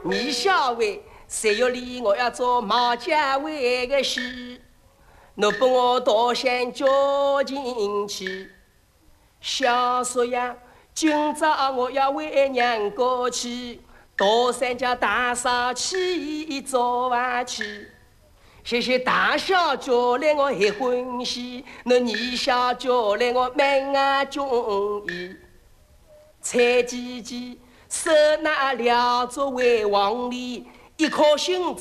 你小为3月里我要做马家围的事，侬把我多先叫进去。小叔呀，今朝我要为娘过去，到三家大嫂去做饭去。谢谢大小叫来我还欢喜，那二小叫来我蛮啊中意。蔡姐姐手拿了作为王礼，一颗心